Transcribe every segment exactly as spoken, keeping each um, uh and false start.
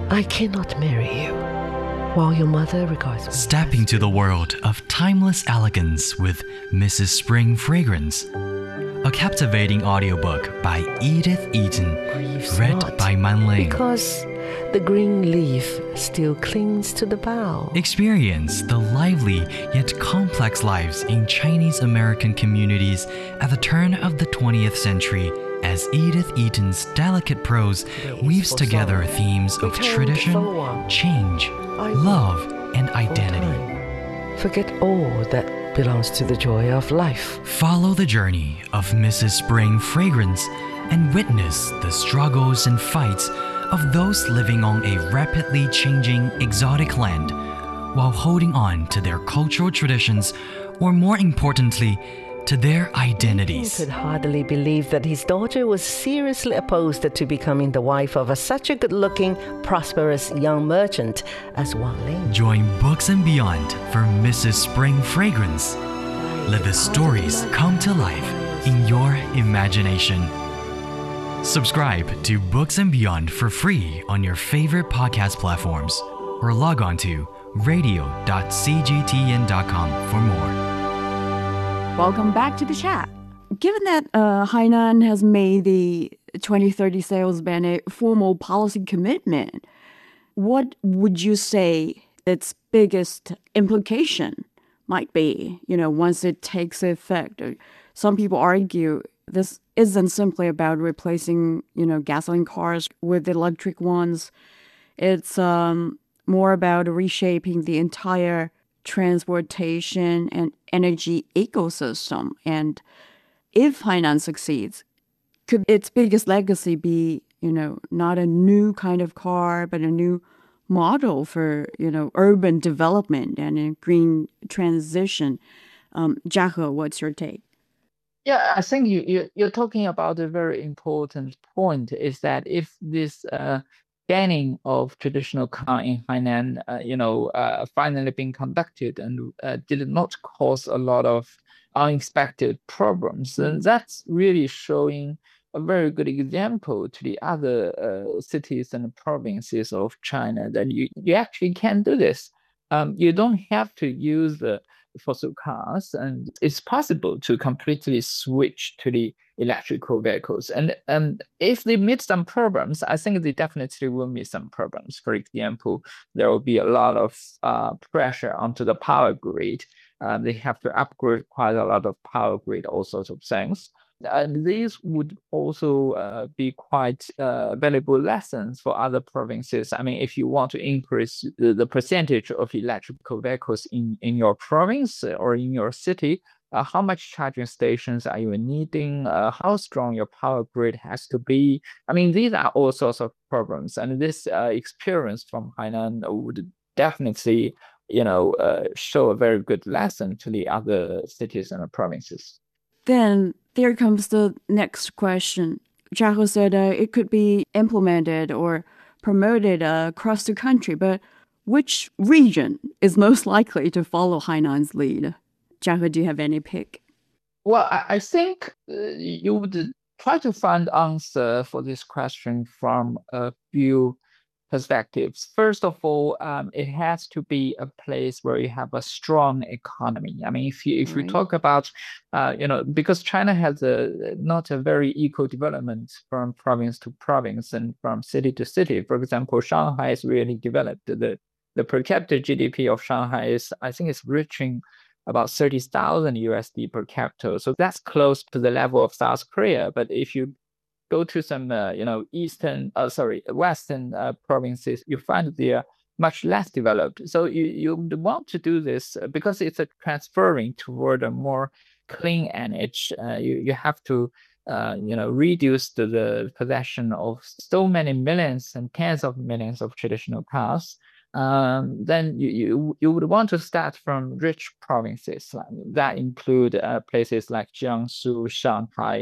I cannot marry you, while your mother regards me. Step into the world of timeless elegance with Missus Spring Fragrance, a captivating audiobook by Edith Eaton, Grieves read not, by Man Ling. because the green leaf still clings to the bough. Experience the lively yet complex lives in Chinese American communities at the turn of the twentieth century as Edith Eaton's delicate prose weaves together themes of tradition, change, love, and identity. Forget all that belongs to the joy of life. Follow the journey of Missus Spring Fragrance and witness the struggles and fights of those living on a rapidly changing exotic land while holding on to their cultural traditions, or more importantly, to their He identities. could hardly believe that his daughter was seriously opposed to becoming the wife of a, such a good-looking, prosperous young merchant as Wang Ling. Join Books and Beyond for Missus Spring Fragrance. Let the stories come to life in your imagination. Subscribe to Books and Beyond for free on your favorite podcast platforms, or log on to radio dot c g t n dot com for more. Welcome back to the chat. Given that uh, Hainan has made the twenty thirty sales ban a formal policy commitment, what would you say its biggest implication might be, you know, once it takes effect? Some people argue this isn't simply about replacing, you know, gasoline cars with electric ones. It's um, more about reshaping the entire transportation and energy ecosystem. And if Hainan succeeds, could its biggest legacy be, you know, not a new kind of car, but a new model for, you know, urban development and a green transition? Um, Jia He, what's your take? Yeah, I think you, you you're talking about a very important point, is that if this uh, banning of traditional car in Hainan, uh, you know, uh, finally being conducted and uh, did not cause a lot of unexpected problems, then that's really showing a very good example to the other uh, cities and provinces of China that you, you actually can do this. Um, you don't have to use the fossil cars, and it's possible to completely switch to the electrical vehicles. And um, if they meet some problems, I think they definitely will meet some problems. For example, there will be a lot of uh, pressure onto the power grid. Uh, they have to upgrade quite a lot of power grid, all sorts of things. And these would also uh, be quite uh, valuable lessons for other provinces. I mean, if you want to increase the, the percentage of electrical vehicles in, in your province or in your city, uh, how much charging stations are you needing? Uh, how strong your power grid has to be? I mean, these are all sorts of problems. And this uh, experience from Hainan would definitely, you know, uh, show a very good lesson to the other cities and provinces. Then there comes the next question. Jia He said uh, it could be implemented or promoted uh, across the country, but which region is most likely to follow Hainan's lead? Jia He, do you have any pick? Well, I, I think uh, you would try to find answer for this question from a few perspectives. First of all, um, it has to be a place where you have a strong economy. I mean, if you if Right. you talk about, uh, you know, because China has a not a very equal development from province to province and from city to city. For example, Shanghai is really developed. The the per capita G D P of Shanghai is, I think, it's reaching about thirty thousand U S D per capita. So that's close to the level of South Korea. But if you go to some, uh, you know, eastern, uh, sorry, western uh, provinces, you find they are much less developed. So you, you want to do this uh, because it's a transferring toward a more clean energy. Uh, you, you have to, uh, you know, reduce the, the possession of so many millions and tens of millions of traditional cars. Um, then you, you you would want to start from rich provinces that include uh, places like Jiangsu, Shanghai,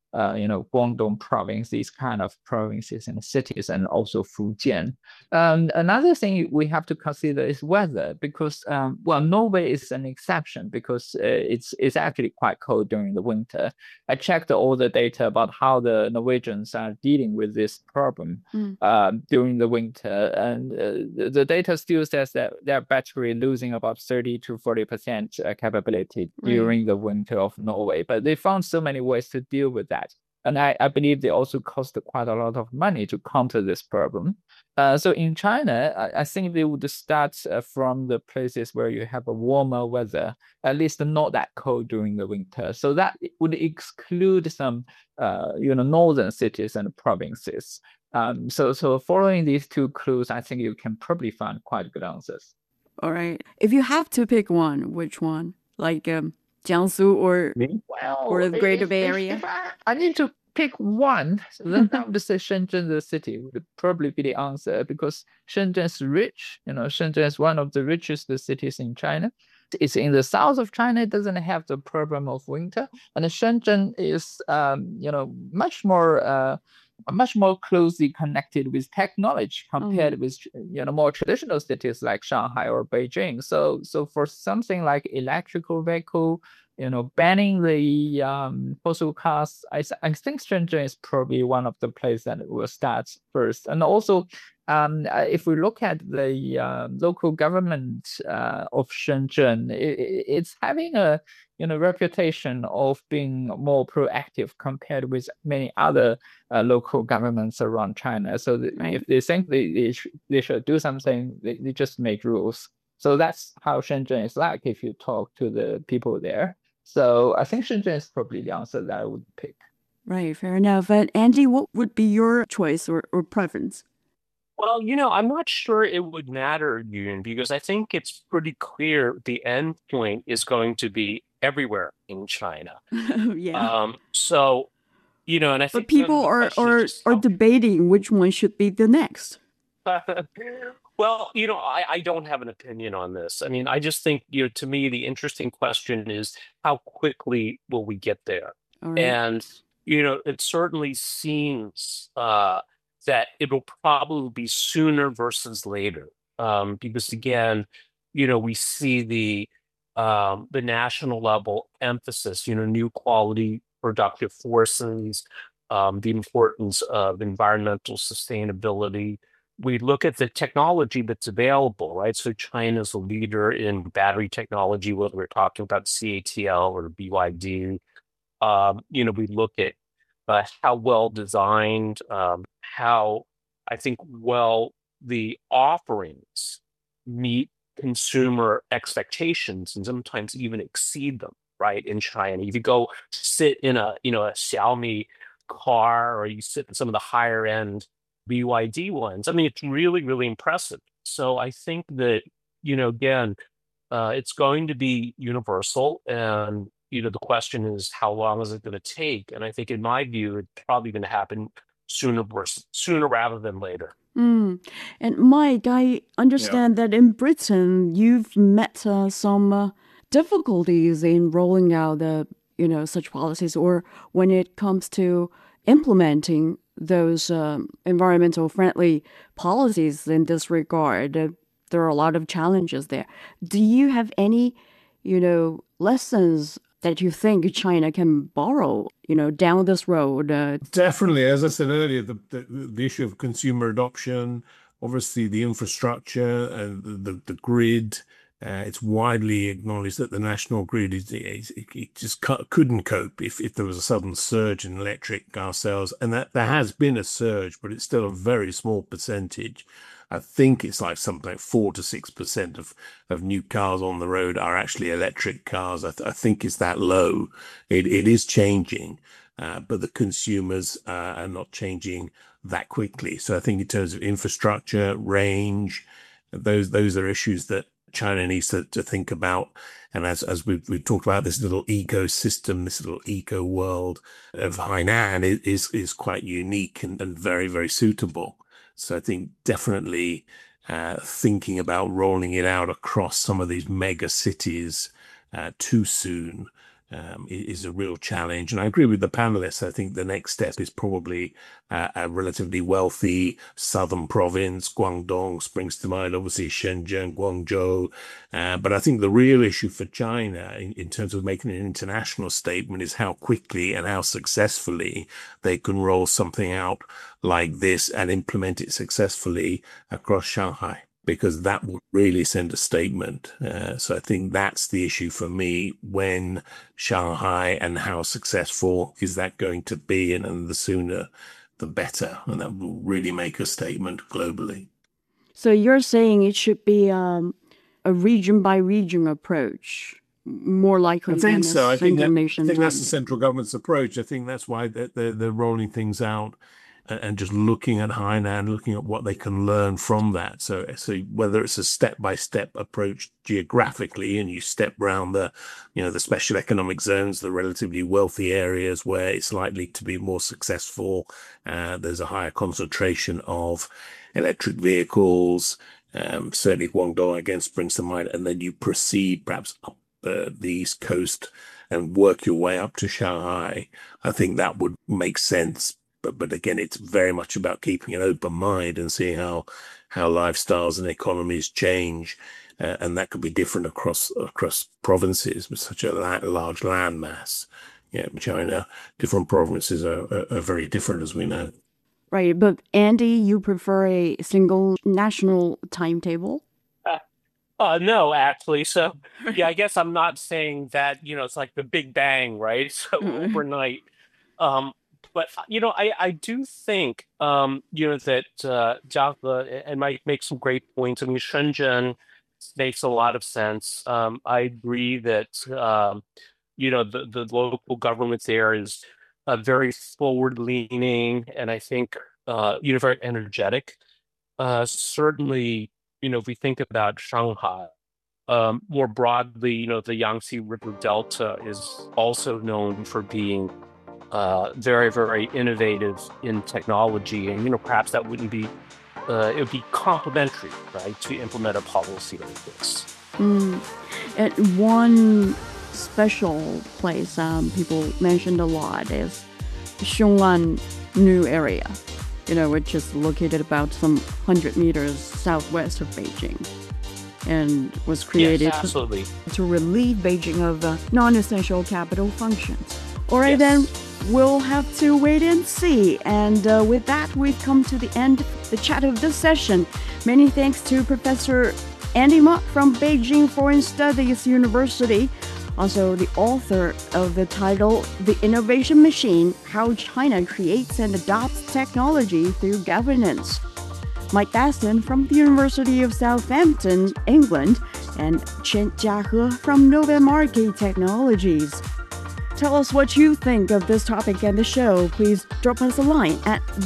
uh, you know, Guangdong province, these kind of provinces and cities, and also Fujian. Um, another thing we have to consider is weather, because um, well, Norway is an exception because uh, it's it's actually quite cold during the winter. I checked all the data about how the Norwegians are dealing with this problem Mm. uh, during the winter, and uh, the, the data still says that their battery losing about thirty to forty percent capability Right. during the winter of Norway. But they found so many ways to deal with that. And I, I believe they also cost quite a lot of money to counter this problem. Uh, so in China, I, I think they would start uh, from the places where you have a warmer weather, at least not that cold during the winter. So that would exclude some, uh, you know, northern cities and provinces. Um, so, so following these two clues, I think you can probably find quite good answers. All right. If you have to pick one, which one? Like um, Jiangsu or Well, or the Greater if, Bay if- Area? if I, I need to pick one, then I would say Shenzhen, the city, would probably be the answer, because Shenzhen is rich. You know, Shenzhen is one of the richest cities in China. It's in the south of China. It doesn't have the problem of winter, and Shenzhen is, um, you know, much more, uh, much more closely connected with technology compared with, you know, more traditional cities like Shanghai or Beijing. So, so for something like electrical vehicle, you know, banning the um, fossil cars, I, th- I think Shenzhen is probably one of the places that will start first. And also, um, uh, if we look at the uh, local government uh, of Shenzhen, it, it's having a, you know, reputation of being more proactive compared with many other uh, local governments around China. So th- Right. if they think they, they, sh- they should do something, they, they just make rules. So that's how Shenzhen is like if you talk to the people there. So I think Shenzhen is probably the answer that I would pick. Right, fair enough. And Andy, what would be your choice or, or preference? Well, you know, I'm not sure it would matter, Yoon, because I think it's pretty clear the end point is going to be everywhere in China. Yeah. Um, so, you know, and I But think then people the are question is are just are how- debating which one should be the next. Well, you know, I, I don't have an opinion on this. I mean, I just think, you know, to me, the interesting question is how quickly will we get there? All right. And, you know, it certainly seems uh, that it will probably be sooner versus later. Um, because again, you know, we see the um, the national level emphasis, you know, new quality productive forces, um, the importance of environmental sustainability. We look at the technology that's available, right? So China's a leader in battery technology, whether we're talking about C A T L or B Y D. Um, you know, we look at uh, how well designed, um, how I think well the offerings meet consumer expectations and sometimes even exceed them, right? In China, if you go sit in a, you know, a Xiaomi car, or you sit in some of the higher end B Y D ones, I mean, it's really, really impressive. So I think that, you know, again, uh, it's going to be universal. And, you know, the question is, how long is it going to take? And I think, in my view, it's probably going to happen sooner versus, sooner rather than later. Mm. And Mike, I understand that in Britain you've met uh, some uh, difficulties in rolling out the, you know, such policies, or when it comes to implementing those um, environmental friendly policies in this regard. Uh, there are a lot of challenges there. Do you have any, you know, lessons that you think China can borrow, you know, down this road? Uh, Definitely, as I said earlier, the, the the issue of consumer adoption, obviously the infrastructure and the the, the grid. Uh, it's widely acknowledged that the national grid is it, it just cu- couldn't cope if, if there was a sudden surge in electric car sales, and that there has been a surge, but it's still a very small percentage. I think it's like something like four to six percent of of new cars on the road are actually electric cars. I, th- I think it's that low. It it is changing, uh, but the consumers uh, are not changing that quickly. So I think in terms of infrastructure, range, those those are issues that China needs to, to think about. And as as we've, we've talked about, this little ecosystem, this little eco world of Hainan is is, is quite unique and, and very, very suitable. So I think definitely uh, thinking about rolling it out across some of these mega cities uh, too soon um, is a real challenge. And I agree with the panelists. I think the next step is probably uh, a relatively wealthy southern province. Guangdong springs to mind, obviously Shenzhen, Guangzhou. Uh, but I think the real issue for China in, in terms of making an international statement is how quickly and how successfully they can roll something out like this and implement it successfully across Shanghai, because that would really send a statement. Uh, so I think that's the issue for me, when Shanghai, and how successful is that going to be, and, and the sooner the better, and that will really make a statement globally. So you're saying it should be um, a region by region approach, more likely I think than so. a I think, single that, nation. I think that's the type. central government's approach. I think that's why they're, they're, they're rolling things out and just looking at Hainan, looking at what they can learn from that. So, so whether it's a step-by-step approach geographically, and you step around the, you know, the special economic zones, the relatively wealthy areas where it's likely to be more successful. Uh, there's a higher concentration of electric vehicles. Um, certainly Guangdong again springs to mind, and then you proceed perhaps up uh, the East Coast and work your way up to Shanghai. I think that would make sense. But, but again, it's very much about keeping an open mind and seeing how how lifestyles and economies change, uh, and that could be different across across provinces with such a la- large land mass. Yeah, in China, different provinces are, are, are very different, as we know. Right, but Andy, you prefer a single national timetable? Uh, uh, no, actually. So, yeah, I guess I'm not saying that, you know, it's like the Big Bang, right? So overnight. Um, but, you know, I, I do think, um, you know, that uh, Jiang and Mike make some great points. I mean, Shenzhen makes a lot of sense. Um, I agree that, um, you know, the, the local government there is uh, very forward-leaning, and I think, uh, you know, very energetic. Uh, certainly, you know, if we think about Shanghai, um, more broadly, you know, the Yangtze River Delta is also known for being uh, very, very innovative in technology, and you know, perhaps that wouldn't be, uh, it would be complementary, right, to implement a policy like this. Mm. And one special place um, people mentioned a lot is Xiong'an New Area, you know, which is located about some hundred meters southwest of Beijing, and was created Yes, absolutely. to, to relieve Beijing of uh, non-essential capital functions. All right, Yes. then we'll have to wait and see. And uh, with that, we've come to the end of the chat of this session. Many thanks to Professor Andy Mok from Beijing Foreign Studies University, also the author of the title The Innovation Machine: How China Creates and Adopts Technology Through Governance. Mike Baston from the University of Southampton, England, and Chen Jiahe from Nova Market Technologies. Tell us what you think of this topic and the show. Please drop us a line at